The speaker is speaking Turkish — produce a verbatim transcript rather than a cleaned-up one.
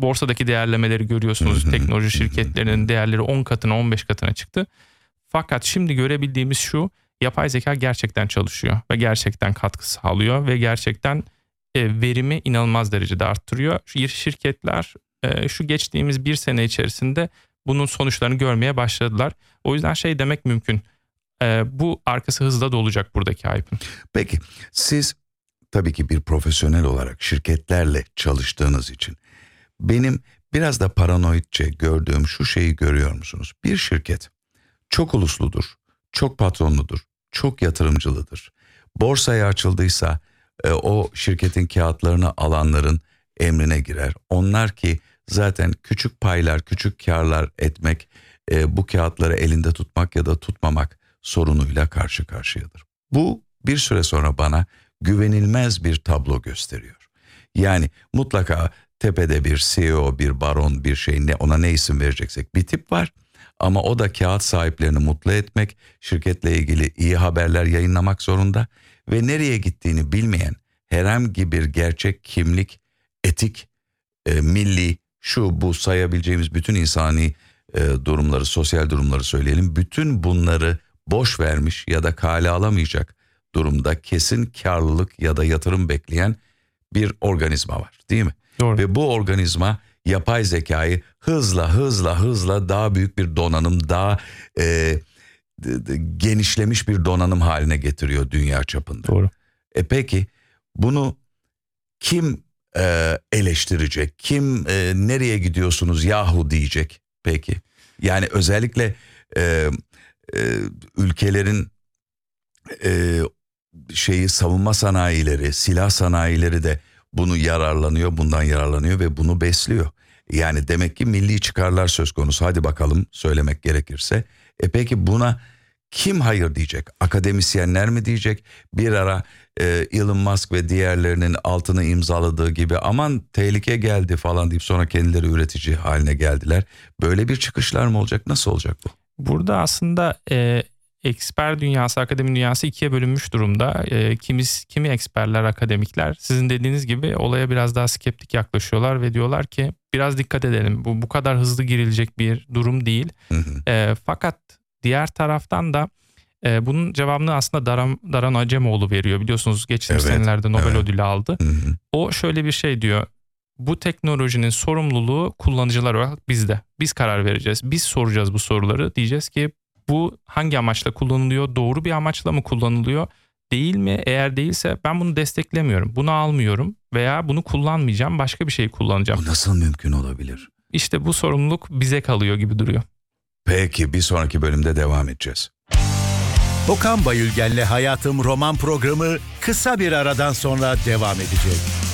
borsadaki değerlemeleri görüyorsunuz. Teknoloji şirketlerinin değerleri on katına on beş katına çıktı. Fakat şimdi görebildiğimiz şu, yapay zeka gerçekten çalışıyor ve gerçekten katkı sağlıyor ve gerçekten e, verimi inanılmaz derecede arttırıyor. Şu şirketler e, şu geçtiğimiz bir sene içerisinde bunun sonuçlarını görmeye başladılar. O yüzden şey demek mümkün. E, bu arkası hızla dolacak buradaki hype'ın. Peki siz tabii ki bir profesyonel olarak şirketlerle çalıştığınız için benim biraz da paranoidçe gördüğüm şu şeyi görüyor musunuz? Bir şirket çok ulusludur, çok patronludur, çok yatırımcılıdır. Borsaya açıldıysa e, o şirketin kağıtlarını alanların emrine girer. Onlar ki zaten küçük paylar, küçük karlar etmek, e, bu kağıtları elinde tutmak ya da tutmamak sorunuyla karşı karşıyadır. Bu bir süre sonra bana güvenilmez bir tablo gösteriyor. Yani mutlaka tepede bir C E O, bir baron, bir şey, ne ona ne isim vereceksek bir tip var. Ama o da kağıt sahiplerini mutlu etmek, şirketle ilgili iyi haberler yayınlamak zorunda ve nereye gittiğini bilmeyen herhangi bir gerçek kimlik, etik, e, milli, şu bu sayabileceğimiz bütün insani e, durumları, sosyal durumları söyleyelim. Bütün bunları boş vermiş ya da kale alamayacak durumda kesin karlılık ya da yatırım bekleyen bir organizma var, değil mi? Doğru. Ve bu organizma yapay zekayı hızla hızla hızla daha büyük bir donanım, daha e, d- d- genişlemiş bir donanım haline getiriyor dünya çapında. Doğru. E peki bunu kim e, eleştirecek? Kim e, nereye gidiyorsunuz yahu diyecek peki? Yani özellikle e, e, ülkelerin e, şeyi savunma sanayileri, silah sanayileri de bunu yararlanıyor, bundan yararlanıyor ve bunu besliyor. Yani demek ki milli çıkarlar söz konusu. Hadi bakalım söylemek gerekirse. E peki buna kim hayır diyecek? Akademisyenler mi diyecek? Bir ara e, Elon Musk ve diğerlerinin altını imzaladığı gibi aman tehlike geldi falan deyip sonra kendileri üretici haline geldiler. Böyle bir çıkışlar mı olacak? Nasıl olacak bu? Burada aslında e, eksper dünyası, akademi dünyası ikiye bölünmüş durumda. E, kimis, kimi eksperler, akademikler sizin dediğiniz gibi olaya biraz daha skeptik yaklaşıyorlar ve diyorlar ki biraz dikkat edelim. Bu bu kadar hızlı girilecek bir durum değil. Hı hı. E, fakat diğer taraftan da e, bunun cevabını aslında Daran, Daran Acemoğlu veriyor. Biliyorsunuz geçtiğimiz Evet, senelerde Nobel evet. ödülü aldı. Hı hı. O şöyle bir şey diyor. Bu teknolojinin sorumluluğu kullanıcılar olarak bizde. Biz karar vereceğiz. Biz soracağız bu soruları. Diyeceğiz ki bu hangi amaçla kullanılıyor? Doğru bir amaçla mı kullanılıyor? Değil mi? Eğer değilse ben bunu desteklemiyorum. Bunu almıyorum veya bunu kullanmayacağım. Başka bir şey kullanacağım. Bu nasıl mümkün olabilir? İşte bu sorumluluk bize kalıyor gibi duruyor. Peki bir sonraki bölümde devam edeceğiz. Okan Bayülgen'le Hayatım roman programı kısa bir aradan sonra devam edecek.